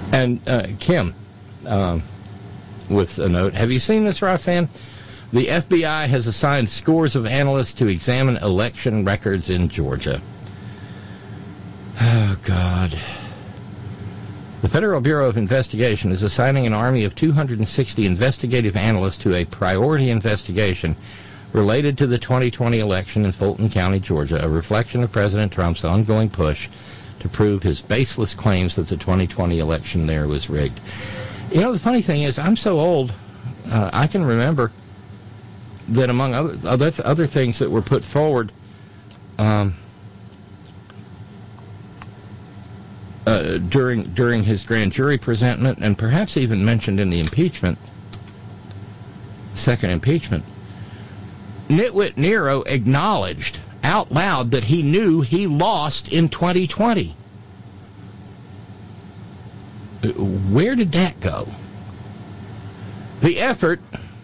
And Kim, with a note, have you seen this, Roxanne? The FBI has assigned scores of analysts to examine election records in Georgia. Oh, God. The Federal Bureau of Investigation is assigning an army of 260 investigative analysts to a priority investigation related to the 2020 election in Fulton County, Georgia, a reflection of President Trump's ongoing push to prove his baseless claims that the 2020 election there was rigged. You know, the funny thing is, I'm so old, I can remember that among other things that were put forward during his grand jury presentment, and perhaps even mentioned in the second impeachment, Nitwit Nero acknowledged out loud that he knew he lost in 2020. Where did that go? The effort,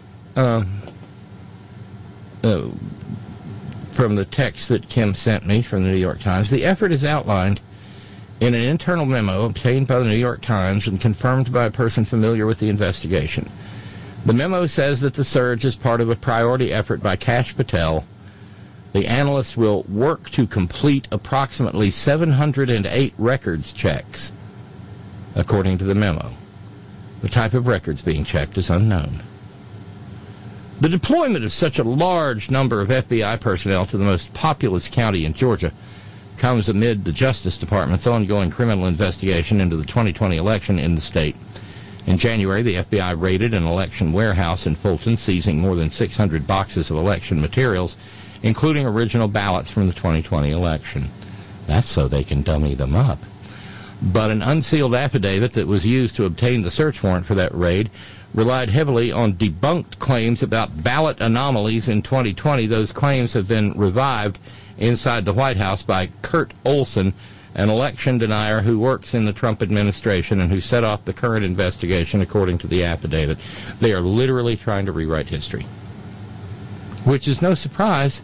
from the text that Kim sent me from the New York Times, the effort is outlined in an internal memo obtained by the New York Times and confirmed by a person familiar with the investigation. The memo says that the surge is part of a priority effort by Kash Patel. The analysts will work to complete approximately 708 records checks, according to the memo. The type of records being checked is unknown. The deployment of such a large number of FBI personnel to the most populous county in Georgia comes amid the Justice Department's ongoing criminal investigation into the 2020 election in the state. In January, the FBI raided an election warehouse in Fulton, seizing more than 600 boxes of election materials, including original ballots from the 2020 election. That's so they can dummy them up. But an unsealed affidavit that was used to obtain the search warrant for that raid relied heavily on debunked claims about ballot anomalies in 2020. Those claims have been revived inside the White House by Kurt Olson, an election denier who works in the Trump administration and who set off the current investigation, according to the affidavit. They are literally trying to rewrite history, which is no surprise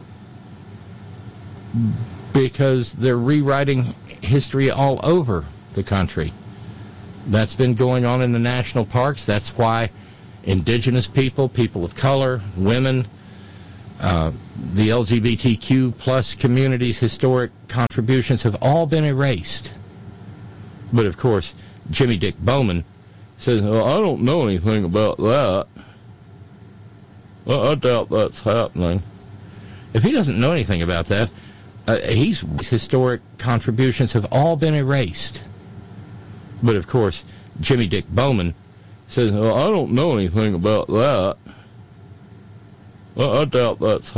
because they're rewriting history all over the country. That's been going on in the national parks. That's why indigenous people, people of color, women, the LGBTQ plus community's historic contributions have all been erased. But, of course, Jimmy Dick Bowman says, well, I don't know anything about that. Well, I doubt that's happening. If he doesn't know anything about that, his historic contributions have all been erased. But, of course, Jimmy Dick Bowman says, well, I don't know anything about that. Well, I doubt that's